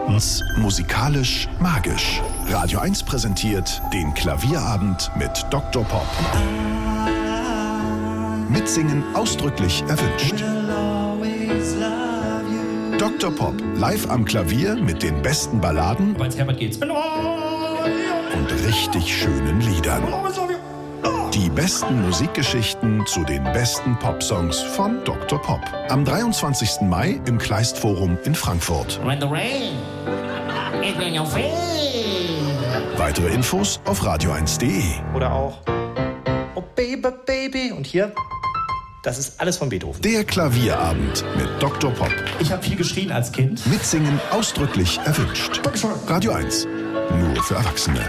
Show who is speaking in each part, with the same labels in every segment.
Speaker 1: Abends musikalisch magisch. Radio 1 präsentiert den Klavierabend mit Dr. Pop. Mitsingen ausdrücklich erwünscht. Dr. Pop live am Klavier mit den besten Balladen
Speaker 2: Aber ins Herbert geht's.
Speaker 1: und richtig schönen Liedern. Die besten Musikgeschichten zu den besten Popsongs von Dr. Pop. Am 23. Mai im Kleistforum in Frankfurt.
Speaker 2: When the rain is in your face.
Speaker 1: Weitere Infos auf radio1.de.
Speaker 3: Oder auch Oh Baby, Baby. Und hier, das ist alles von Beethoven.
Speaker 1: Der Klavierabend mit Dr. Pop.
Speaker 2: Ich habe viel geschrien als Kind.
Speaker 1: Mitsingen ausdrücklich erwünscht. Radio 1. Nur für Erwachsene.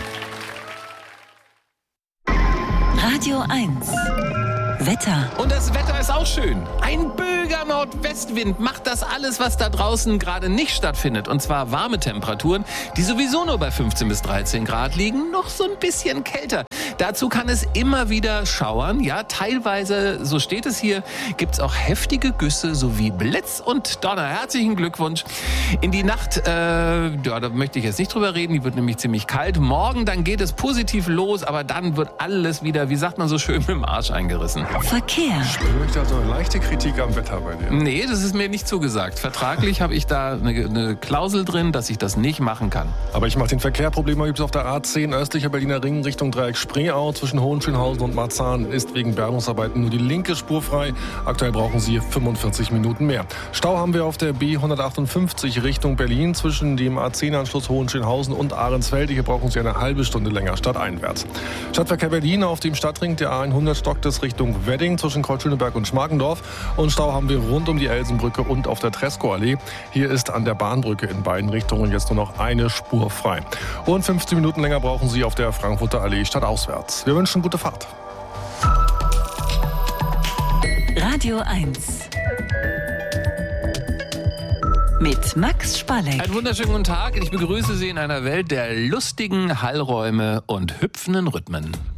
Speaker 4: Radio 1. Wetter.
Speaker 5: Und das Wetter ist auch schön. Ein böiger Nordwestwind macht das alles, was da draußen gerade nicht stattfindet. Und zwar warme Temperaturen, die sowieso nur bei 15 bis 13 Grad liegen, noch so ein bisschen kälter. Dazu kann es immer wieder schauern. Ja, teilweise, so steht es hier, gibt's auch heftige Güsse sowie Blitz und Donner. Herzlichen Glückwunsch. In die Nacht, da möchte ich jetzt nicht drüber reden, die wird nämlich ziemlich kalt. Morgen, dann geht es positiv los, aber dann wird alles wieder, wie sagt man so schön, mit dem Arsch eingerissen.
Speaker 4: Verkehr.
Speaker 6: Spüre ich da so eine leichte Kritik am Wetter bei dir?
Speaker 5: Nee, das ist mir nicht zugesagt. Vertraglich habe ich da eine Klausel drin, dass ich das nicht machen kann.
Speaker 6: Aber ich mache den Verkehr Probleme gibt es auf der A10 östlicher Berliner Ring Richtung Dreieck Spreeau zwischen Hohenschönhausen und Marzahn ist wegen Bergungsarbeiten nur die linke Spur frei. Aktuell brauchen Sie 45 Minuten mehr. Stau haben wir auf der B158 Richtung Berlin zwischen dem A10-Anschluss Hohenschönhausen und Ahrensfelde. Hier brauchen Sie eine halbe Stunde länger stadteinwärts. Stadtverkehr Berlin auf dem Stadtring der A100 stockt es Richtung Wedding zwischen Kreuzschöneberg und Schmargendorf. Und Stau haben wir rund um die Elsenbrücke und auf der Tresco-Allee. Hier ist an der Bahnbrücke in beiden Richtungen jetzt nur noch eine Spur frei. Und 15 Minuten länger brauchen Sie auf der Frankfurter Allee stadtauswärts. Wir wünschen gute Fahrt.
Speaker 4: Radio 1. Mit Max Spalleck.
Speaker 5: Einen wunderschönen guten Tag. Ich begrüße Sie in einer Welt der lustigen Hallräume und hüpfenden Rhythmen.